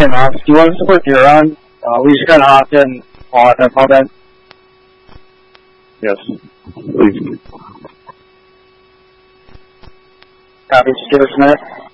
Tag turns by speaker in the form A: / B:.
A: question. Do you want to support Huron? We just got hopped in on that comment.
B: Yes, please.
A: Copy, just give us a minute.